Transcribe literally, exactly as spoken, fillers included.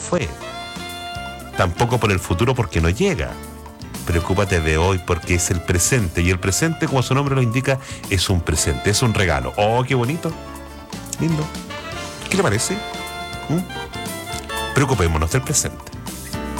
fue. Tampoco por el futuro porque no llega. Preocúpate de hoy porque es el presente. Y el presente, como su nombre lo indica, es un presente, es un regalo. Oh, qué bonito. Lindo. ¿Qué le parece? ¿Mm? Preocupémonos del presente.